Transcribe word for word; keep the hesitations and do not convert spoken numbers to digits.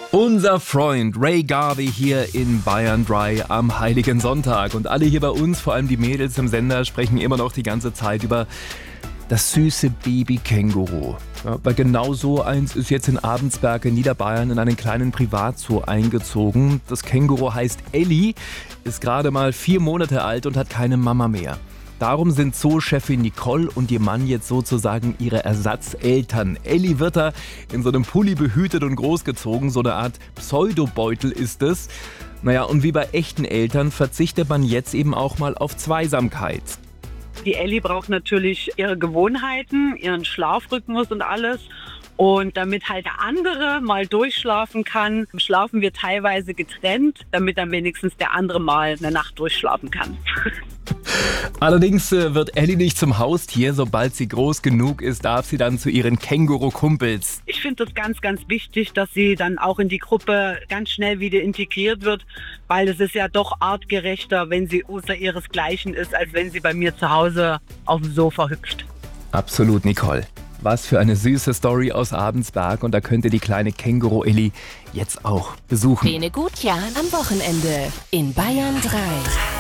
Unser Freund Ray Garvey hier in Bayern drei am Heiligen Sonntag. Und alle hier bei uns, vor allem die Mädels im Sender, sprechen immer noch die ganze Zeit über das süße Baby-Känguru. Ja, weil genau so eins ist jetzt in Abendsberg in Niederbayern in einen kleinen Privatzoo eingezogen. Das Känguru heißt Elli, ist gerade mal vier Monate alt und hat keine Mama mehr. Darum sind Zoo-Chefin Nicole und ihr Mann jetzt sozusagen ihre Ersatzeltern. Elli wird da in so einem Pulli behütet und großgezogen, so eine Art Pseudobeutel ist es. Naja, und wie bei echten Eltern verzichtet man jetzt eben auch mal auf Zweisamkeit. Die Elli braucht natürlich ihre Gewohnheiten, ihren Schlafrhythmus und alles. Und damit halt der andere mal durchschlafen kann, schlafen wir teilweise getrennt, damit dann wenigstens der andere mal eine Nacht durchschlafen kann. Allerdings äh, wird Elli nicht zum Haustier. Sobald sie groß genug ist, darf sie dann zu ihren Känguru-Kumpels. Ich finde es ganz, ganz wichtig, dass sie dann auch in die Gruppe ganz schnell wieder integriert wird, weil es ist ja doch artgerechter, wenn sie außer ihresgleichen ist, als wenn sie bei mir zu Hause auf dem Sofa hüpft. Absolut, Nicole. Was für eine süße Story aus Abendsberg, und da könnt ihr die kleine Känguru-Elli jetzt auch besuchen. Bene Gutjahr am Wochenende in Bayern drei.